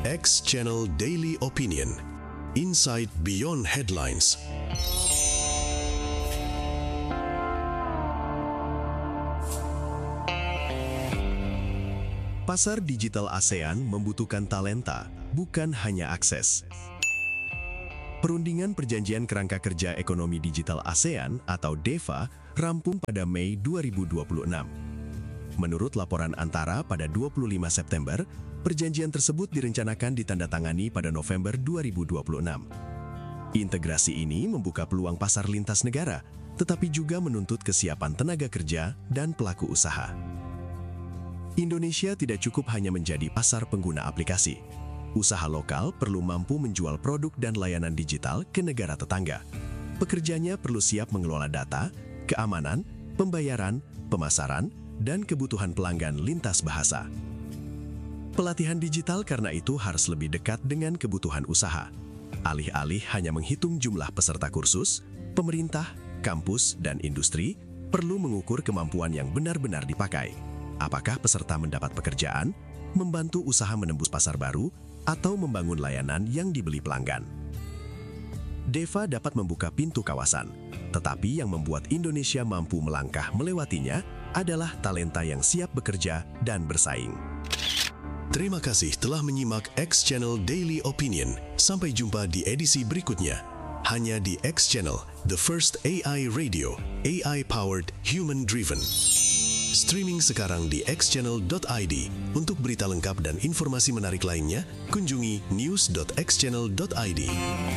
X Channel Daily Opinion. Insight Beyond Headlines. Pasar digital ASEAN membutuhkan talenta, bukan hanya akses. Perundingan Perjanjian Kerangka Kerja Ekonomi Digital ASEAN atau DEFA rampung pada Mei 2026. Menurut laporan Antara pada 25 September, perjanjian tersebut direncanakan ditandatangani pada November 2026. Integrasi ini membuka peluang pasar lintas negara, tetapi juga menuntut kesiapan tenaga kerja dan pelaku usaha. Indonesia tidak cukup hanya menjadi pasar pengguna aplikasi. Usaha lokal perlu mampu menjual produk dan layanan digital ke negara tetangga. Pekerjanya perlu siap mengelola data, keamanan, pembayaran, pemasaran, dan kebutuhan pelanggan lintas bahasa. Pelatihan digital karena itu harus lebih dekat dengan kebutuhan usaha. Alih-alih hanya menghitung jumlah peserta kursus, pemerintah, kampus, dan industri perlu mengukur kemampuan yang benar-benar dipakai. Apakah peserta mendapat pekerjaan, membantu usaha menembus pasar baru, atau membangun layanan yang dibeli pelanggan. DEFA dapat membuka pintu kawasan, tetapi yang membuat Indonesia mampu melangkah melewatinya adalah talenta yang siap bekerja dan bersaing. Terima kasih telah menyimak X Channel Daily Opinion. Sampai jumpa di edisi berikutnya. Hanya di X Channel, the first AI radio, AI-powered, human-driven. Streaming sekarang di xchannel.id. Untuk berita lengkap dan informasi menarik lainnya, kunjungi news.xchannel.id.